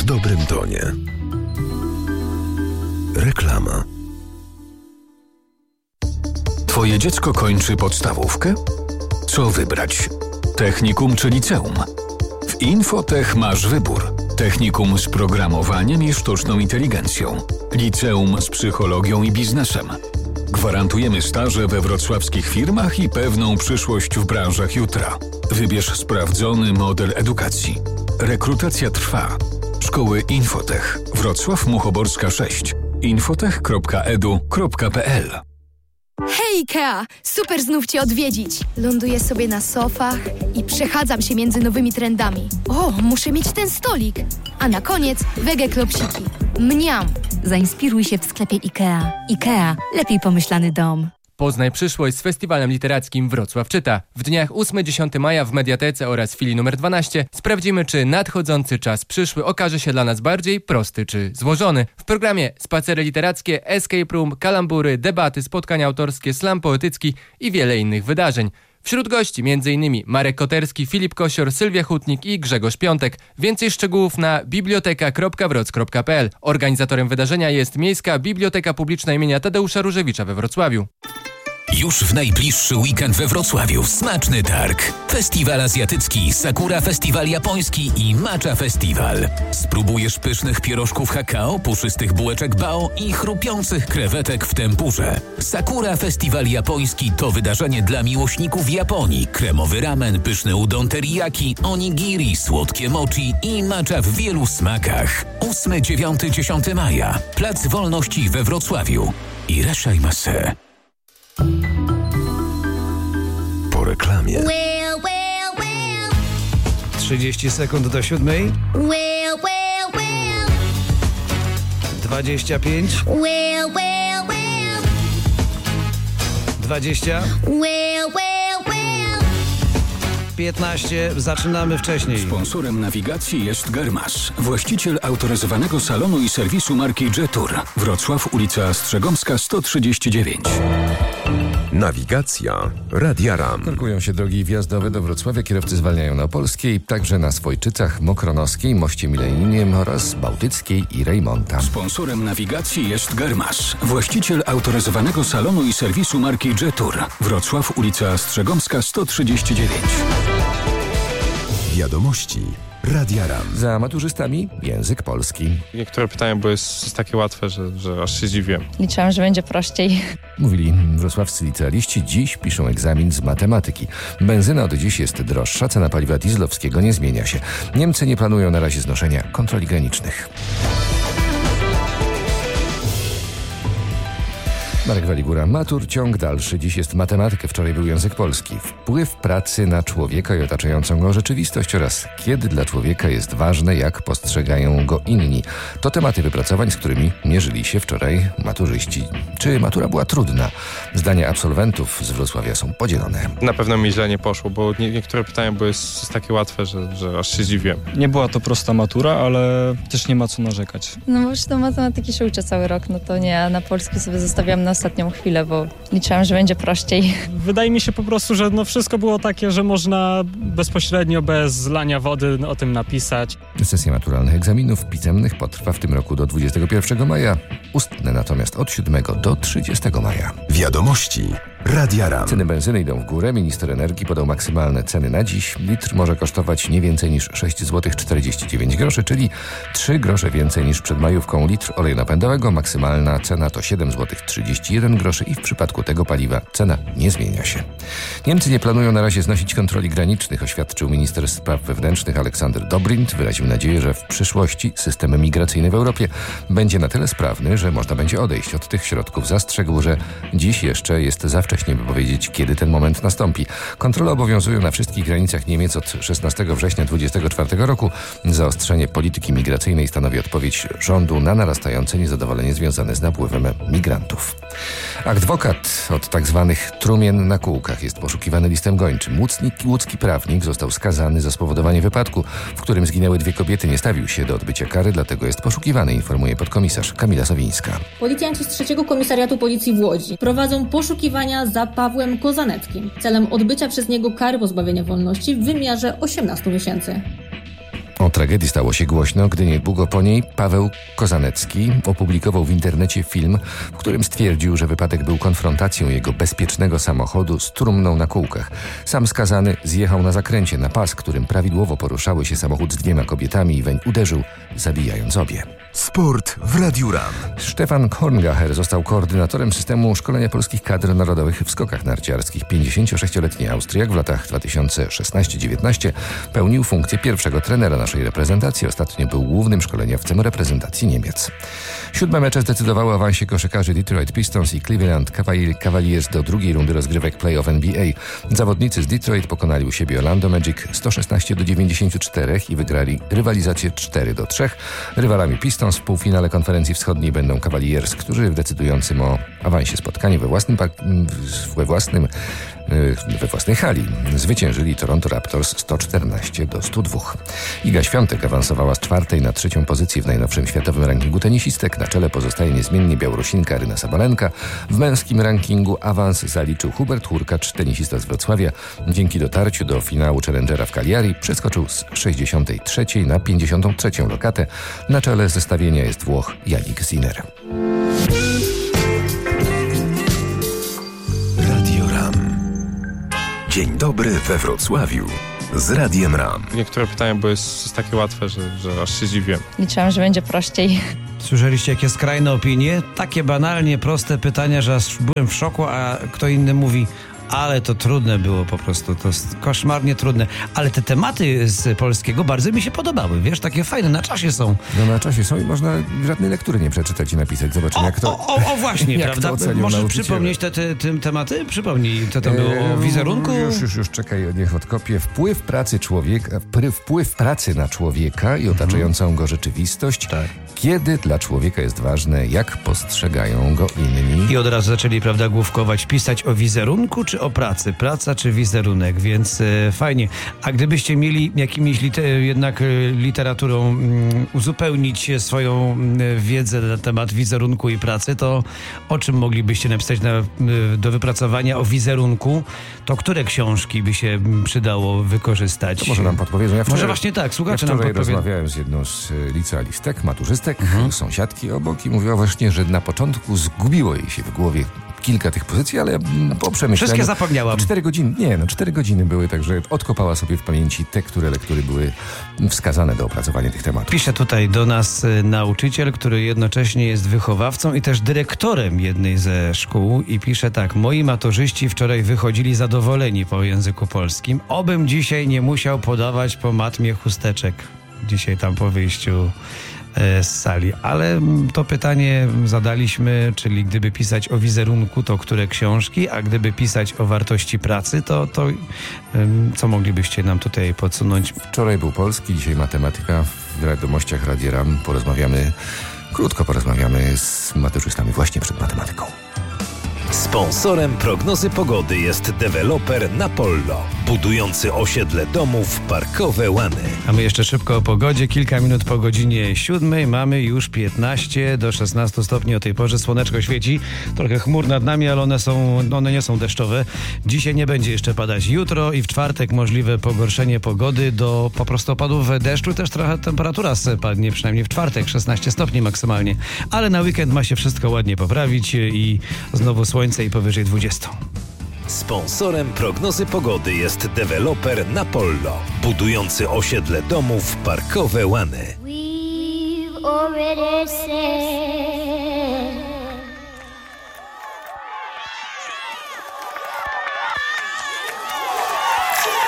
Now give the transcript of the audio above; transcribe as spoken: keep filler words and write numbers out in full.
dobrym tonie. Reklama. Twoje dziecko kończy podstawówkę? Co wybrać? Technikum czy liceum? W Infotech masz wybór. Technikum z programowaniem i sztuczną inteligencją. Liceum z psychologią i biznesem. Gwarantujemy staże we wrocławskich firmach i pewną przyszłość w branżach jutra. Wybierz sprawdzony model edukacji. Rekrutacja trwa. Szkoły Infotech. Wrocław Muchoborska sześć. infotech kropka edu kropka pe el. Hej Ikea! Super znów Cię odwiedzić! Ląduję sobie na sofach i przechadzam się między nowymi trendami. O, muszę mieć ten stolik! A na koniec wege klopsiki. Mniam! Zainspiruj się w sklepie Ikea. Ikea. Lepiej pomyślany dom. Poznaj przyszłość z Festiwalem Literackim Wrocław Czyta. W dniach ósmego do dziesiątego maja w Mediatece oraz filii numer dwanaście sprawdzimy, czy nadchodzący czas przyszły okaże się dla nas bardziej prosty czy złożony. W programie spacery literackie, escape room, kalambury, debaty, spotkania autorskie, slam poetycki i wiele innych wydarzeń. Wśród gości m.in. Marek Koterski, Filip Kosior, Sylwia Hutnik i Grzegorz Piątek. Więcej szczegółów na biblioteka kropka wroc kropka pe el. Organizatorem wydarzenia jest Miejska Biblioteka Publiczna imienia Tadeusza Różewicza we Wrocławiu. Już w najbliższy weekend we Wrocławiu smaczny targ. Festiwal azjatycki, Sakura Festiwal japoński i Matcha Festiwal. Spróbujesz pysznych pierożków hakao, puszystych bułeczek bao i chrupiących krewetek w tempurze. Sakura Festiwal japoński to wydarzenie dla miłośników Japonii. Kremowy ramen, pyszny udon teriyaki, onigiri, słodkie mochi i matcha w wielu smakach. ósmego, dziewiątego, dziesiątego maja. Plac Wolności we Wrocławiu. Irashaimase. Po reklamie. Well, well, well. trzydzieści sekund do siódmej. Well, well, well. dwadzieścia pięć. Well, well, well. dwadzieścia. Well, well, well. piętnaście. Zaczynamy wcześniej. Sponsorem nawigacji jest Germas, właściciel autoryzowanego salonu i serwisu marki Jetour. Wrocław, ulica Strzegomska sto trzydzieści dziewięć. Nawigacja Radia RAM. Korkują się drogi wjazdowe do Wrocławia. Kierowcy zwalniają na Opolskiej, także na Swojczycach, Mokronoskiej, Moście Milenijnym oraz Bałtyckiej i Rejmonta. Sponsorem nawigacji jest Germas, właściciel autoryzowanego salonu i serwisu marki Jetour. Wrocław, ulica Strzegomska sto trzydzieści dziewięć. Wiadomości Radia RAM. Za maturzystami język polski. Niektóre pytania były takie łatwe, że, że aż się zdziwiłem. Liczyłam, że będzie prościej. Mówili wrocławscy licealiści. Dziś piszą egzamin z matematyki. Benzyna od dziś jest droższa, cena paliwa dieslowskiego nie zmienia się. Niemcy nie planują na razie znoszenia kontroli granicznych. Marek Waligura. Matur, ciąg dalszy. Dziś jest matematyka, wczoraj był język polski. Wpływ pracy na człowieka i otaczającą go rzeczywistość oraz kiedy dla człowieka jest ważne, jak postrzegają go inni. To tematy wypracowań, z którymi mierzyli się wczoraj maturzyści. Czy matura była trudna? Zdania absolwentów z Wrocławia są podzielone. Na pewno mi źle nie poszło, bo nie, niektóre pytania były takie łatwe, że, że aż się zdziwiłem. Nie była to prosta matura, ale też nie ma co narzekać. No bo już do matematyki się uczę cały rok, no to nie, a na polski sobie zostawiam na ostatnią chwilę, bo liczyłam, że będzie prościej. Wydaje mi się po prostu, że no wszystko było takie, że można bezpośrednio, bez zlania wody o tym napisać. Sesja maturalnych egzaminów pisemnych potrwa w tym roku do dwudziestego pierwszego maja, ustne natomiast od siódmego do trzydziestego maja. Wiadomości Radia RAM. Ceny benzyny idą w górę. Minister energii podał maksymalne ceny na dziś. Litr może kosztować nie więcej niż sześć złotych czterdzieści dziewięć groszy, czyli trzy grosze więcej niż przed majówką. Litr oleju napędowego maksymalna cena to siedem złotych trzydzieści jeden groszy i w przypadku tego paliwa cena nie zmienia się. Niemcy nie planują na razie znosić kontroli granicznych, oświadczył minister spraw wewnętrznych Aleksander Dobrindt. Wyraził nadzieję, że w przyszłości system migracyjny w Europie będzie na tyle sprawny, że można będzie odejść od tych środków. Zastrzegł, że dziś jeszcze jest za wcześnie, by powiedzieć, kiedy ten moment nastąpi. Kontrole obowiązują na wszystkich granicach Niemiec od szesnastego września dwudziestego czwartego roku. Zaostrzenie polityki migracyjnej stanowi odpowiedź rządu na narastające niezadowolenie związane z napływem migrantów. Adwokat od tak zwanych trumien na kółkach jest poszukiwany listem gończym. Łódzki, łódzki prawnik został skazany za spowodowanie wypadku, w którym zginęły dwie kobiety. Nie stawił się do odbycia kary, dlatego jest poszukiwany, informuje podkomisarz Kamila Sowińska. Policjanci z trzeciego Komisariatu Policji w Łodzi prowadzą poszukiwania za Pawłem Kozaneckim celem odbycia przez niego kary pozbawienia wolności w wymiarze osiemnastu miesięcy. O tragedii stało się głośno, gdy niedługo po niej Paweł Kozanecki opublikował w internecie film, w którym stwierdził, że wypadek był konfrontacją jego bezpiecznego samochodu z trumną na kółkach. Sam skazany zjechał na zakręcie na pas, którym prawidłowo poruszały się samochód z dwiema kobietami i weń uderzył, zabijając obie. Sport w Radiu RAM. Stefan Korngacher został koordynatorem systemu szkolenia polskich kadr narodowych w skokach narciarskich. pięćdziesięciosześcioletni Austriak w latach dwa tysiące szesnaście dziewiętnaście pełnił funkcję pierwszego trenera naszej reprezentacji. Ostatnio był głównym szkoleniowcem reprezentacji Niemiec. Siódme mecze zdecydowały o awansie koszykarzy Detroit Pistons i Cleveland Cavaliers do drugiej rundy rozgrywek playoff N B A. Zawodnicy z Detroit pokonali u siebie Orlando Magic sto szesnaście do dziewięćdziesięciu czterech i wygrali rywalizację cztery do trzech. Rywalami Pistons w półfinale konferencji wschodniej będą Cavaliers, którzy w decydującym o awansie spotkaniu we własnym, we własnym we własnej hali zwyciężyli Toronto Raptors sto czternaście do stu dwóch. Iga Świątek awansowała z czwartej na trzecią pozycję w najnowszym światowym rankingu tenisistek. Na czele pozostaje niezmiennie Białorusinka Aryna Sabalenka. W męskim rankingu awans zaliczył Hubert Hurkacz, tenisista z Wrocławia. Dzięki dotarciu do finału Challengera w Cagliari przeskoczył z sześćdziesiątej trzeciej na pięćdziesiątą trzecią lokatę. Na czele zestawienia jest Włoch Yannick Sinner. Radio RAM. Dzień dobry we Wrocławiu z Radiem RAM. Niektóre pytania były takie łatwe, że, że aż się zdziwiłem. Liczyłam, że będzie prościej. Słyszeliście jakie skrajne opinie? Takie banalnie proste pytania, że aż byłem w szoku, a kto inny mówi: ale to trudne było po prostu, to jest koszmarnie trudne. Ale te tematy z polskiego bardzo mi się podobały, wiesz, takie fajne, na czasie są. No na czasie są i można żadnej lektury nie przeczytać i napisać. Zobaczymy, o, jak to... O, o, o właśnie, jak prawda? To Możesz przypomnieć te, te, te tematy? Przypomnij, co to było o wizerunku? Już, już, już, czekaj, niech odkopię. Wpływ pracy człowieka, wpływ pracy na człowieka i otaczającą mhm. go rzeczywistość. Tak. Kiedy dla człowieka jest ważne, jak postrzegają go inni. I od razu zaczęli, prawda, główkować, pisać o wizerunku czy o pracy? Praca czy wizerunek, więc e, fajnie. A gdybyście mieli jakimiś liter- jednak e, literaturą mm, uzupełnić swoją mm, wiedzę na temat wizerunku i pracy, to o czym moglibyście napisać na, y, do wypracowania o wizerunku? To które książki by się m, przydało wykorzystać? To może nam podpowiedzą. Ja wczoraj, może właśnie tak, słuchacze ja nam podpowiedzą. podpowiedzą. Rozmawiałem z jedną z licealistek, maturzystek, mhm. sąsiadki obok i mówiła właśnie, że na początku zgubiło jej się w głowie kilka tych pozycji, ale po przemyśleniu... Wszystkie zapomniałam. Cztery godziny, nie, no cztery godziny były, także odkopała sobie w pamięci te, które lektury były wskazane do opracowania tych tematów. Pisze tutaj do nas nauczyciel, który jednocześnie jest wychowawcą i też dyrektorem jednej ze szkół i pisze tak: moi maturzyści wczoraj wychodzili zadowoleni po języku polskim. Obym dzisiaj nie musiał podawać po matmie chusteczek. Dzisiaj tam po wyjściu z sali. Ale to pytanie zadaliśmy, czyli gdyby pisać o wizerunku, to które książki, a gdyby pisać o wartości pracy, to, to um, co moglibyście nam tutaj podsunąć? Wczoraj był polski, dzisiaj matematyka. W wiadomościach Radia RAM porozmawiamy, krótko porozmawiamy z maturzystami właśnie przed matematyką. Sponsorem prognozy pogody jest deweloper Napollo, budujący osiedle domów parkowe Łany. A my jeszcze szybko o pogodzie. Kilka minut po godzinie siódmej mamy już piętnaście do szesnastu stopni o tej porze. Słoneczko świeci, trochę chmur nad nami, ale one są, one nie są deszczowe. Dzisiaj nie będzie jeszcze padać. Jutro i w czwartek możliwe pogorszenie pogody do po prostu opadów deszczu. Też trochę temperatura spadnie, przynajmniej w czwartek, szesnaście stopni maksymalnie. Ale na weekend ma się wszystko ładnie poprawić i znowu słońce i powyżej dwudziestu. Sponsorem prognozy pogody jest deweloper Napollo, budujący osiedle domów parkowe Łany. We've already said